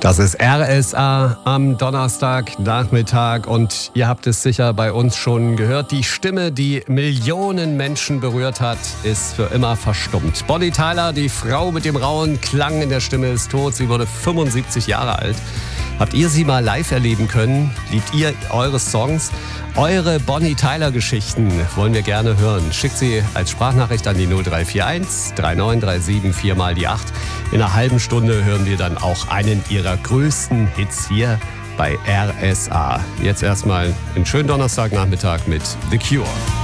Das ist RSA am Donnerstagnachmittag und ihr habt es sicher bei uns schon gehört. Die Stimme, die Millionen Menschen berührt hat, ist für immer verstummt. Bonnie Tyler, die Frau mit dem rauen Klang in der Stimme, ist tot. Sie wurde 75 Jahre alt. Habt ihr sie mal live erleben können? Liebt ihr eure Songs? Eure Bonnie Tyler-Geschichten wollen wir gerne hören. Schickt sie als Sprachnachricht an die 0341 3937 4 mal die 8. In einer halben Stunde hören wir dann auch einen ihrer größten Hits hier bei RSA. Jetzt erstmal einen schönen Donnerstagnachmittag mit The Cure.